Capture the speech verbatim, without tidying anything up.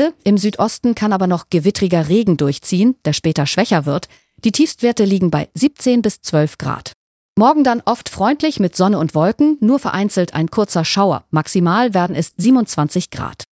Weste. Im Südosten kann aber noch gewittriger Regen durchziehen, der später schwächer wird. Die Tiefstwerte liegen bei siebzehn bis zwölf Grad. Morgen dann oft freundlich mit Sonne und Wolken, nur vereinzelt ein kurzer Schauer. Maximal werden es siebenundzwanzig Grad.